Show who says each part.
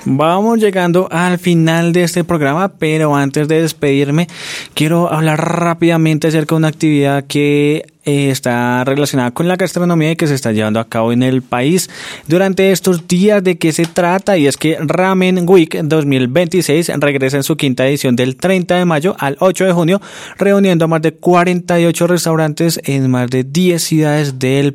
Speaker 1: Vamos llegando al final de este programa, pero antes de despedirme, quiero hablar rápidamente acerca de una actividad que está relacionada con la gastronomía y que se está llevando a cabo en el país durante estos días. ¿De qué se trata? Y es que Ramen Week 2026 regresa en su quinta edición del 30 de mayo al 8 de junio, reuniendo a más de 48 restaurantes en más de 10 ciudades del